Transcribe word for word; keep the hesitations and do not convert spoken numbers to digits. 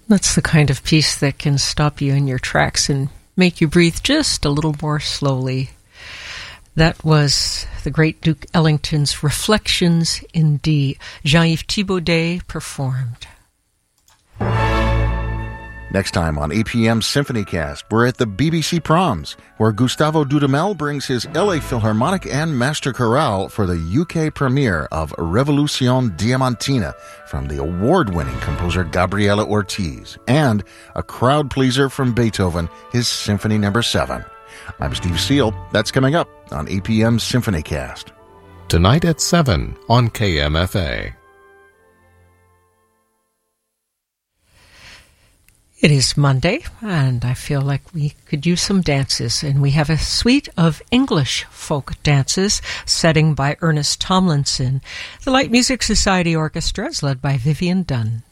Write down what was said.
That's the kind of piece that can stop you in your tracks and make you breathe just a little more slowly. That was the great Duke Ellington's Reflections in D. Jean-Yves Thibaudet performed. Next time on A P M SymphonyCast, we're at the B B C Proms, where Gustavo Dudamel brings his L A Philharmonic and Master Chorale for the U K premiere of Revolution Diamantina from the award-winning composer Gabriela Ortiz, and a crowd pleaser from Beethoven, his Symphony Number seven. I'm Steve Seal. That's coming up on A P M SymphonyCast. Tonight at seven on K M F A. It is Monday, and I feel like we could use some dances, and we have a suite of English folk dances, setting by Ernest Tomlinson. The Light Music Society Orchestra is led by Vivian Dunn.